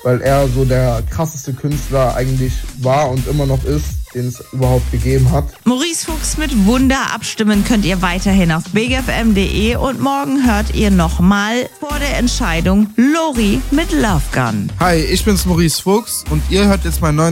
weil er so der krasseste Künstler eigentlich war und immer noch ist, den es überhaupt gegeben hat. Maurice Fuchs mit Wunder abstimmen könnt ihr weiterhin auf bigfm.de und morgen hört ihr nochmal vor der Entscheidung Lori mit Love Gun. Hi, ich bin's Maurice Fuchs und ihr hört jetzt meinen neuen